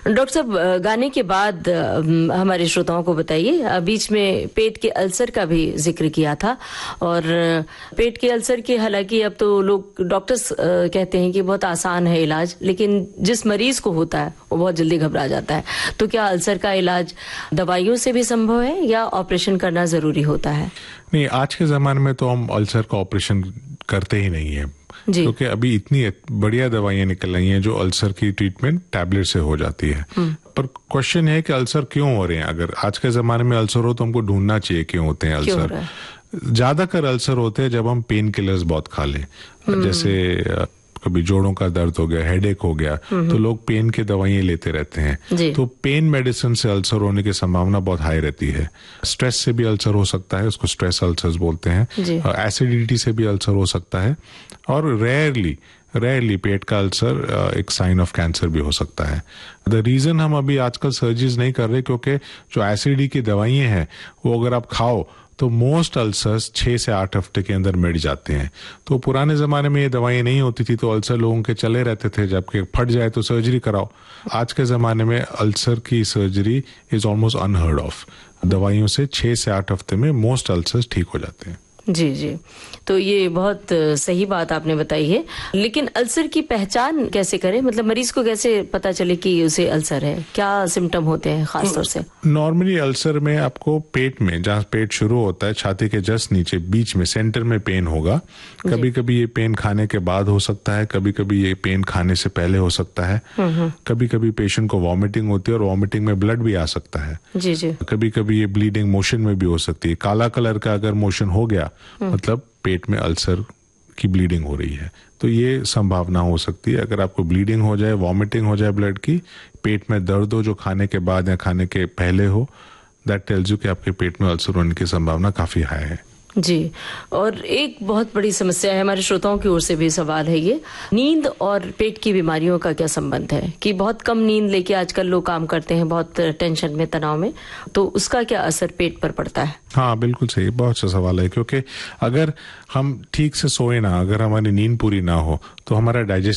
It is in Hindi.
डॉक्टर साहब, गाने के बाद हमारे श्रोताओं को बताइए, बीच में पेट के अल्सर का भी जिक्र किया था। और पेट के अल्सर के हालांकि अब तो लोग डॉक्टर्स कहते हैं कि बहुत आसान है इलाज, लेकिन जिस मरीज को होता है वो बहुत जल्दी घबरा जाता है। तो क्या अल्सर का इलाज दवाइयों से भी संभव है या ऑपरेशन करना जरूरी होता है? नहीं, आज के जमाने में तो हम अल्सर का ऑपरेशन करते ही नहीं है, क्योंकि अभी इतनी बढ़िया दवाइयां निकल रही हैं जो अल्सर की ट्रीटमेंट टैबलेट से हो जाती है। पर क्वेश्चन है कि अल्सर क्यों हो रहे हैं। अगर आज के जमाने में अल्सर हो तो हमको ढूंढना चाहिए क्यों होते हैं अल्सर। ज्यादातर अल्सर होते हैं जब हम पेन किलर्स बहुत खा लें, जैसे कभी जोड़ों का दर्द हो गया, हेडेक हो गया, तो लोग पेन की दवाइयां लेते रहते हैं। तो पेन मेडिसिन से अल्सर होने की संभावना बहुत हाई रहती है। स्ट्रेस से भी अल्सर हो सकता है, उसको स्ट्रेस अल्सर्स बोलते हैं। एसिडिटी से भी अल्सर हो सकता है, और रेयरली पेट का अल्सर एक साइन ऑफ कैंसर भी हो सकता है। द रीजन हम अभी आजकल सर्जरीज नहीं कर रहे, क्योंकि जो एसिडिटी की दवाइयां हैं वो अगर आप खाओ तो मोस्ट अल्सर्स 6 से 8 हफ्ते के अंदर मिट जाते हैं। तो पुराने जमाने में ये दवाइयां नहीं होती थी तो अल्सर लोगों के चले रहते थे, जबकि फट जाए तो सर्जरी कराओ। आज के जमाने में अल्सर की surgery is almost unheard of. दवाइयों से 6 से 8 हफ्ते में मोस्ट अल्सर्स ठीक हो जाते हैं। जी, तो ये बहुत सही बात आपने बताई है। लेकिन अल्सर की पहचान कैसे करें? मतलब मरीज को कैसे पता चले कि उसे अल्सर है? क्या सिम्टम होते हैं खासतौर से? नॉर्मली अल्सर में आपको पेट में, जहाँ पेट शुरू होता है, छाती के जस्ट नीचे बीच में सेंटर में पेन होगा। कभी कभी ये पेन खाने के बाद हो सकता है, कभी कभी ये पेन खाने से पहले हो सकता है। कभी कभी पेशेंट को वॉमिटिंग होती है और वॉमिटिंग में ब्लड भी आ सकता है। कभी कभी ये ब्लीडिंग मोशन में भी हो सकती है। काला कलर का अगर मोशन हो गया मतलब पेट में अल्सर की ब्लीडिंग हो रही है, तो ये संभावना हो सकती है। अगर आपको ब्लीडिंग हो जाए, वॉमिटिंग हो जाए ब्लड की, पेट में दर्द हो जो खाने के बाद या खाने के पहले हो, दैट टेल्स यू कि आपके पेट में अल्सर होने की संभावना काफी हाई है। जी, और एक बहुत बड़ी समस्या है, हमारे श्रोताओं की ओर से भी सवाल है ये, नींद और पेट की बीमारियों का क्या संबंध है? कि बहुत कम नींद लेके आजकल लोग काम करते हैं, बहुत टेंशन में, तनाव में, तो उसका क्या असर पेट पर पड़ता है? हाँ, बिल्कुल सही, बहुत अच्छा सवाल है। क्योंकि अगर हम ठीक से सोए ना, अगर हमारी नींद पूरी ना हो तो हमारा डाइजेशन